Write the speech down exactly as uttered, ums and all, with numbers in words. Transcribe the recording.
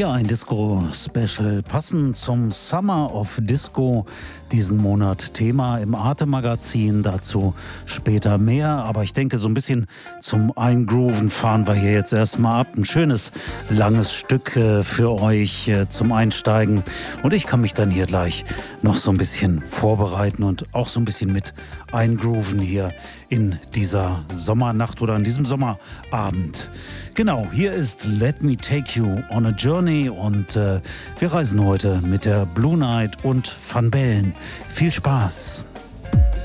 Ja, ein Disco-Special passend zum Summer of Disco diesen Monat. Thema im Arte-Magazin, dazu später mehr. Aber ich denke, so ein bisschen zum Eingrooven fahren wir hier jetzt erstmal ab. Ein schönes, langes Stück äh, für euch äh, zum Einsteigen. Und ich kann mich dann hier gleich noch so ein bisschen vorbereiten und auch so ein bisschen mit eingrooven hier in dieser Sommernacht oder an diesem Sommerabend. Genau, hier ist Let Me Take You on a Journey und äh, wir reisen heute mit der Blue Night und Van Bellen. Viel Spaß!